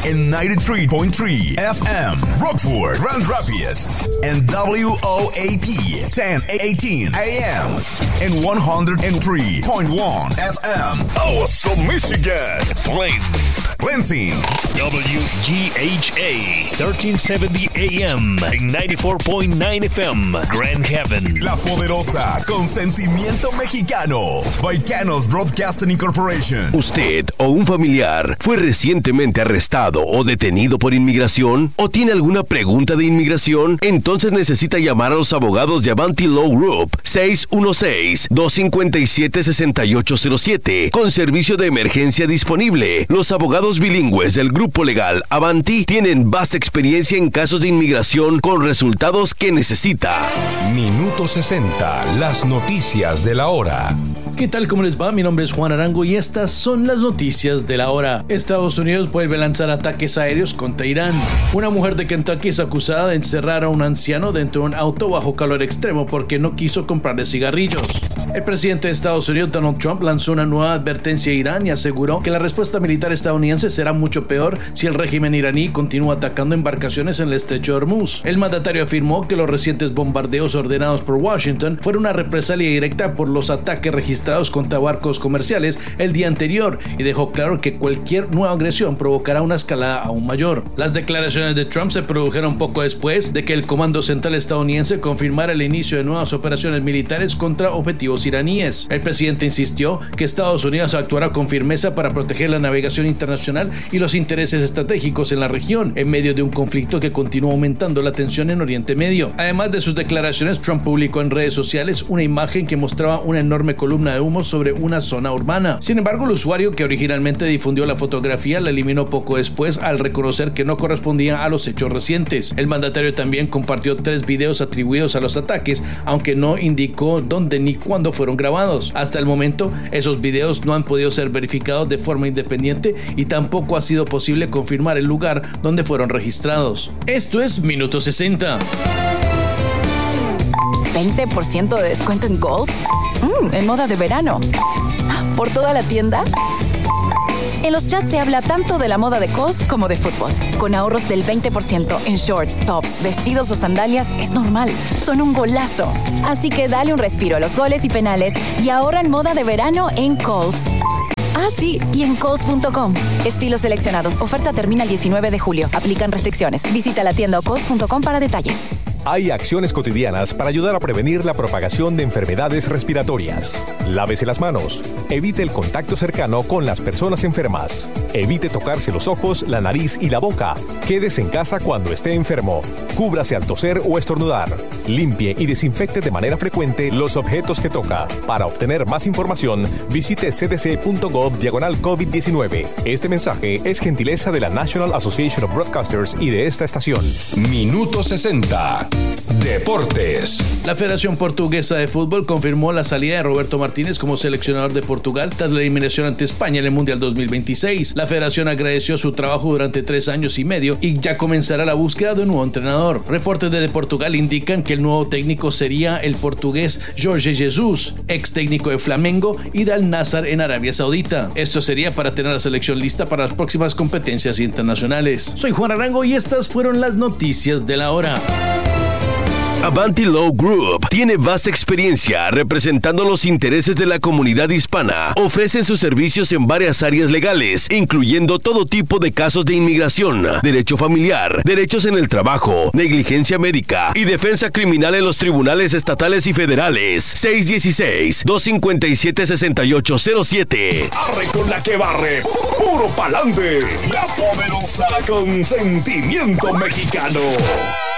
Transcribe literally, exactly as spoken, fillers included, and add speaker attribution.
Speaker 1: en ninety-three point three F M, Rockford, Grand Rapids, and W O A P ten eighteen A M, and one oh three point one F M, Awesome, Michigan, Flint, Lansing,
Speaker 2: W G H A thirteen seventy A M, and ninety-four point nine F M, Grand Haven.
Speaker 1: La Poderosa, con sentimiento mexicano, Baicanos Broadcasting Incorporation.
Speaker 3: ¿Usted o un familiar fue recientemente arrestado o detenido por inmigración? ¿O tiene alguna pregunta de inmigración? Entonces necesita llamar a los abogados de Avanti Law Group seis uno seis, dos cinco siete, seis ocho cero siete con servicio de emergencia disponible. Los abogados bilingües del grupo legal Avanti tienen vasta experiencia en casos de inmigración con resultados que necesita.
Speaker 4: Minuto sesenta, las noticias de la hora.
Speaker 5: ¿Qué tal? ¿Cómo les va? Mi nombre es Juan Arango y estas son las noticias de la hora. Estados Unidos vuelve a lanzar ataques aéreos contra Irán. Una mujer de Kentucky es acusada de encerrar a un anciano dentro de un auto bajo calor extremo porque no quiso comprarle cigarrillos. El presidente de Estados Unidos, Donald Trump, lanzó una nueva advertencia a Irán y aseguró que la respuesta militar estadounidense será mucho peor si el régimen iraní continúa atacando embarcaciones en el estrecho de Hormuz. El mandatario afirmó que los recientes bombardeos ordenados por Washington fueron una represalia directa por los ataques registrados contra barcos comerciales el día anterior y dejó claro que cualquier nueva agresión provocará una escalada aún mayor. Las declaraciones de Trump se produjeron poco después de que el Comando Central estadounidense confirmara el inicio de nuevas operaciones militares contra objetivos iraníes. El presidente insistió que Estados Unidos actuará con firmeza para proteger la navegación internacional y los intereses estratégicos en la región, en medio de un conflicto que continúa aumentando la tensión en Oriente Medio. Además de sus declaraciones, Trump publicó en redes sociales una imagen que mostraba una enorme columna de humo sobre una zona urbana. Sin embargo, el usuario que originalmente difundió la fotografía la eliminó poco después al reconocer que no correspondía a los hechos recientes. El mandatario también compartió tres videos atribuidos a los ataques, aunque no indicó dónde ni cuándo fueron grabados. Hasta el momento, esos videos no han podido ser verificados de forma independiente y tampoco ha sido posible confirmar el lugar donde fueron registrados. Esto es Minuto sesenta.
Speaker 6: ¿veinte por ciento de descuento en Kohl's? Mm, en moda de verano. ¿Por toda la tienda? En los chats se habla tanto de la moda de Kohl's como de fútbol. Con ahorros del veinte por ciento en shorts, tops, vestidos o sandalias es normal. Son un golazo. Así que dale un respiro a los goles y penales y ahorra en moda de verano en Kohl's. Ah, sí, y en Kohl's punto com. Estilos seleccionados. Oferta termina el diecinueve de julio. Aplican restricciones. Visita la tienda o Kohl's punto com para detalles.
Speaker 4: Hay acciones cotidianas para ayudar a prevenir la propagación de enfermedades respiratorias. Lávese las manos. Evite el contacto cercano con las personas enfermas. Evite tocarse los ojos, la nariz y la boca. Quédese en casa cuando esté enfermo. Cúbrase al toser o estornudar. Limpie y desinfecte de manera frecuente los objetos que toca. Para obtener más información, visite c d c punto gov diagonal COVID diecinueve. Este mensaje es gentileza de la National Association of Broadcasters y de esta estación.
Speaker 1: Minuto sesenta. Deportes.
Speaker 5: La Federación Portuguesa de Fútbol confirmó la salida de Roberto Martínez como seleccionador de Portugal tras la eliminación ante España en el Mundial dos mil veintiséis. La federación agradeció su trabajo durante tres años y medio y ya comenzará la búsqueda de un nuevo entrenador. Reportes desde Portugal indican que el nuevo técnico sería el portugués Jorge Jesus, ex técnico de Flamengo y de Al Nassr en Arabia Saudita. Esto sería para tener la selección lista para las próximas competencias internacionales. Soy Juan Arango y estas fueron las noticias de la hora.
Speaker 3: Avanti Law Group tiene vasta experiencia representando los intereses de la comunidad hispana. Ofrecen sus servicios en varias áreas legales, incluyendo todo tipo de casos de inmigración, derecho familiar, derechos en el trabajo, negligencia médica y defensa criminal en los tribunales estatales y federales. seis uno seis, dos cinco siete, seis ocho cero siete.
Speaker 1: Arre con la que barre, puro pa'lante. La Poderosa con sentimiento mexicano.